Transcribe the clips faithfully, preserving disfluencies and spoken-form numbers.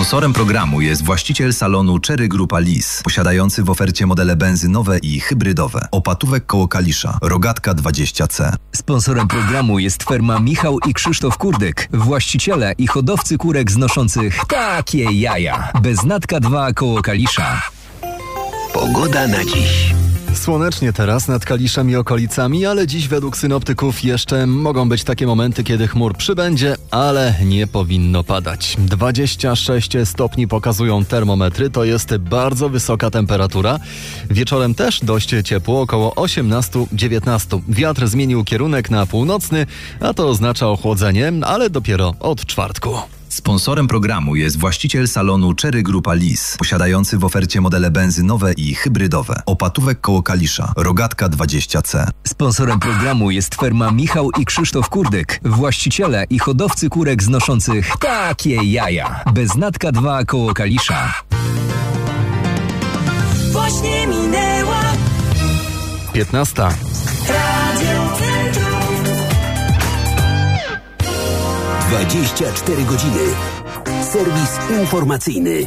Sponsorem programu jest właściciel salonu Cherry Grupa Lis, posiadający w ofercie modele benzynowe i hybrydowe. Opatówek koło Kalisza, Rogatka dwadzieścia C. Sponsorem programu jest firma Michał i Krzysztof Kurdyk, właściciele i hodowcy kurek znoszących takie jaja. Beznatka dwa koło Kalisza. Pogoda na dziś. Słonecznie teraz nad Kaliszem i okolicami, ale dziś według synoptyków jeszcze mogą być takie momenty, kiedy chmur przybędzie, ale nie powinno padać. dwadzieścia sześć stopni pokazują termometry, to jest bardzo wysoka temperatura. Wieczorem też dość ciepło, około osiemnaście dziewiętnaście. Wiatr zmienił kierunek na północny, a to oznacza ochłodzenie, ale dopiero od czwartku. Sponsorem programu jest właściciel salonu Cherry Grupa Lis, posiadający w ofercie modele benzynowe i hybrydowe. Opatówek koło Kalisza, Rogatka dwadzieścia C. Sponsorem programu jest firma Michał i Krzysztof Kurdyk, właściciele i hodowcy kurek znoszących takie jaja. Beznatka dwa koło Kalisza. Właśnie minęła piętnasta. Radio Centrum. dwadzieścia cztery godziny. Serwis informacyjny.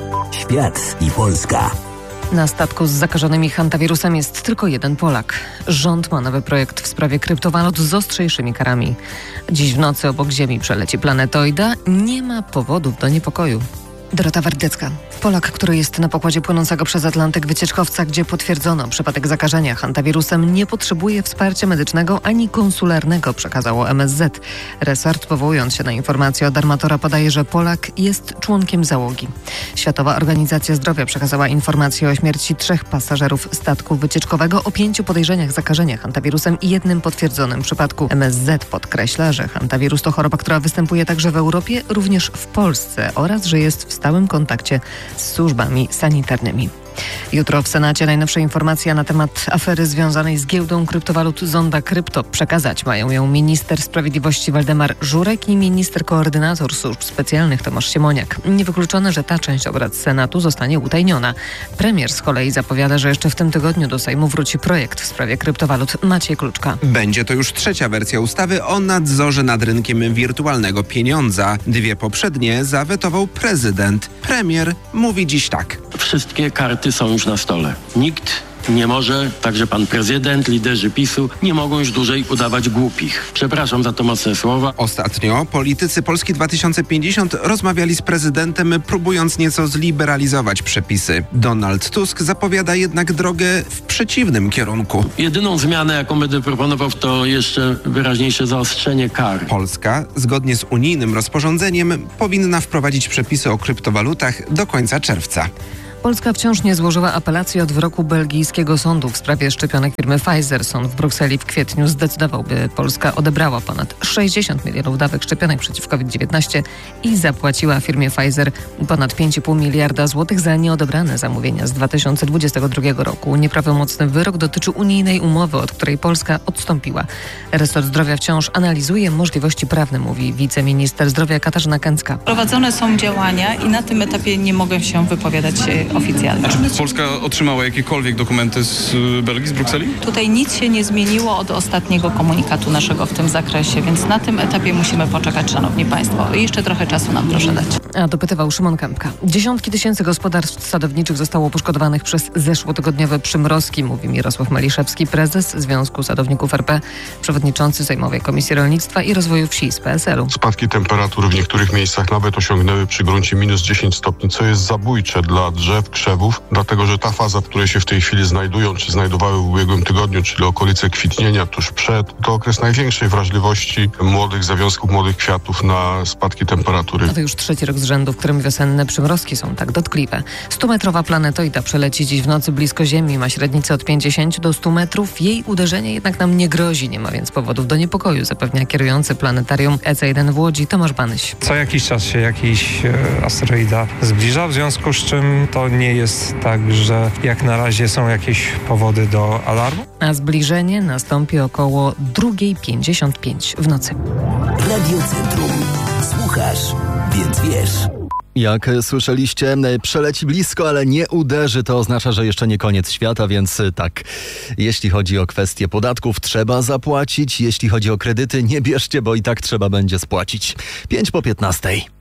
Świat i Polska. Na statku z zakażonymi hantawirusem jest tylko jeden Polak. Rząd ma nowy projekt w sprawie kryptowalut z ostrzejszymi karami. Dziś w nocy obok Ziemi przeleci planetoida. Nie ma powodów do niepokoju. Dorota Wardecka. Polak, który jest na pokładzie płynącego przez Atlantyk wycieczkowca, gdzie potwierdzono przypadek zakażenia hantawirusem, nie potrzebuje wsparcia medycznego ani konsularnego, przekazało M S Z. Resort, powołując się na informację od armatora, podaje, że Polak jest członkiem załogi. Światowa Organizacja Zdrowia przekazała informację o śmierci trzech pasażerów statku wycieczkowego, o pięciu podejrzeniach zakażenia hantawirusem i jednym potwierdzonym przypadku. M S Z podkreśla, że hantawirus to choroba, która występuje także w Europie, również w Polsce oraz, że jest w stałym kontakcie z służbami sanitarnymi. Jutro w Senacie najnowsze informacje na temat afery związanej z giełdą kryptowalut Zonda Krypto. Przekazać mają ją minister sprawiedliwości Waldemar Żurek i minister koordynator służb specjalnych Tomasz Siemoniak. Niewykluczone, że ta część obrad Senatu zostanie utajniona. Premier z kolei zapowiada, że jeszcze w tym tygodniu do Sejmu wróci projekt w sprawie kryptowalut. Maciej Kluczka. Będzie to już trzecia wersja ustawy o nadzorze nad rynkiem wirtualnego pieniądza. Dwie poprzednie zawetował prezydent. Premier mówi dziś tak. Wszystkie karty są już na stole. Nikt nie może, także pan prezydent, liderzy PiSu, nie mogą już dłużej udawać głupich. Przepraszam za to mocne słowa. Ostatnio politycy Polski dwa tysiące pięćdziesiąt rozmawiali z prezydentem, próbując nieco zliberalizować przepisy. Donald Tusk zapowiada jednak drogę w przeciwnym kierunku. Jedyną zmianę, jaką będę proponował, to jeszcze wyraźniejsze zaostrzenie kar. Polska, zgodnie z unijnym rozporządzeniem, powinna wprowadzić przepisy o kryptowalutach do końca czerwca. Polska wciąż nie złożyła apelacji od wyroku belgijskiego sądu w sprawie szczepionek firmy Pfizer. Sąd w Brukseli w kwietniu zdecydował, by Polska odebrała ponad sześćdziesiąt milionów dawek szczepionek przeciw COVID dziewiętnaście i zapłaciła firmie Pfizer ponad pięć i pół miliarda złotych za nieodebrane zamówienia z dwa tysiące dwudziestego drugiego roku. Nieprawomocny wyrok dotyczy unijnej umowy, od której Polska odstąpiła. Resort Zdrowia wciąż analizuje możliwości prawne, mówi wiceminister zdrowia Katarzyna Kęcka. Prowadzone są działania i na tym etapie nie mogę się wypowiadać oficjalnie. A czy Polska otrzymała jakiekolwiek dokumenty z Belgii, z Brukseli? Tutaj nic się nie zmieniło od ostatniego komunikatu naszego w tym zakresie, więc na tym etapie musimy poczekać, szanowni państwo. I jeszcze trochę czasu nam proszę dać. A dopytywał Szymon Kępka. Dziesiątki tysięcy gospodarstw sadowniczych zostało poszkodowanych przez zeszłotygodniowe przymrozki, mówi Mirosław Maliszewski, prezes Związku Sadowników R P, przewodniczący Sejmowej Komisji Rolnictwa i Rozwoju Wsi z P S L u. Spadki temperatur w niektórych miejscach nawet osiągnęły przy gruncie minus dziesięć stopni, co jest zabójcze dla drzew, krzewów, dlatego że ta faza, w której się w tej chwili znajdują, czy znajdowały w ubiegłym tygodniu, czyli okolice kwitnienia tuż przed, to okres największej wrażliwości młodych zawiązków, młodych kwiatów na spadki temperatury. A to już trzeci rok z rzędu, w którym wiosenne przymrozki są tak dotkliwe. stumetrowa planetoida przeleci dziś w nocy blisko Ziemi, ma średnicę od pięćdziesięciu do stu metrów. Jej uderzenie jednak nam nie grozi, nie ma więc powodów do niepokoju, zapewnia kierujący planetarium E C jeden w Łodzi Tomasz Banyś. Co jakiś czas się jakiś e, asteroida zbliża, w związku z czym to nie jest tak, że jak na razie są jakieś powody do alarmu. A zbliżenie nastąpi około drugiej pięćdziesiąt pięć w nocy. Radio Centrum. Słuchasz, więc wiesz. Jak słyszeliście, przeleci blisko, ale nie uderzy. To oznacza, że jeszcze nie koniec świata, więc tak, jeśli chodzi o kwestie podatków, trzeba zapłacić. Jeśli chodzi o kredyty, nie bierzcie, bo i tak trzeba będzie spłacić. pięć po piętnastej.